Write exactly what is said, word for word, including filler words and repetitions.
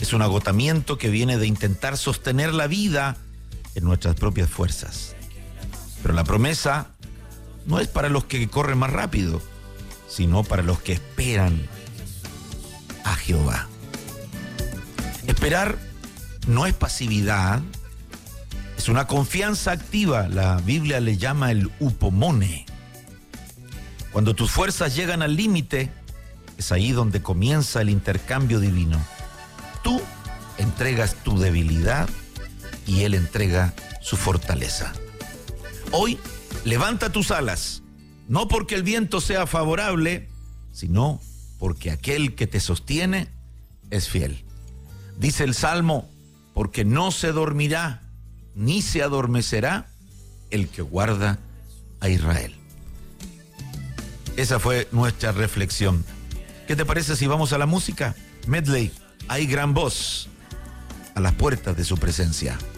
Es un agotamiento que viene de intentar sostener la vida en nuestras propias fuerzas. Pero la promesa no es para los que corren más rápido, sino para los que esperan a Jehová. Esperar no es pasividad, es una confianza activa. La Biblia le llama el upomone. Cuando tus fuerzas llegan al límite, es ahí donde comienza el intercambio divino. Tú entregas tu debilidad y Él entrega su fortaleza. Hoy, levanta tus alas, no porque el viento sea favorable, sino porque aquel que te sostiene es fiel. Dice el Salmo, porque no se dormirá ni se adormecerá el que guarda a Israel. Esa fue nuestra reflexión. ¿Qué te parece si vamos a la música? Medley, hay gran voz a las puertas de su presencia.